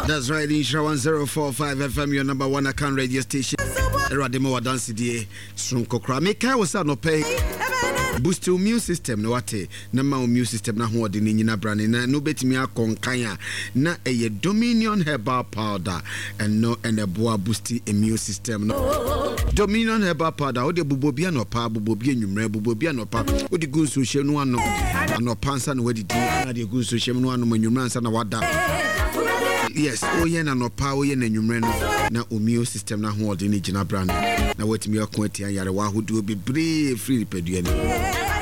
That's right, Insha 1045 FM, your number one account radio station. Erademo Wadansi die Sronko Kra. Meka was no pay. Boost your immune system no wate. Na ma immune system na ho de ni nyina brane na no betimi akonkanya na eye Dominion herbal powder and no boa boost immune system no. Dominion herbal powder o de bubobia no pa bubobia nwumre bubobia no pa o de gun so hye no ano pansa no wadidi na de gun so hye no ano nwumre ansa na wada. Yes, oh yeah, na no power yeah na nwumre no na immune system na ho de ni gina brand na watimi akon atia yare wa hodo bebre free pedua ni.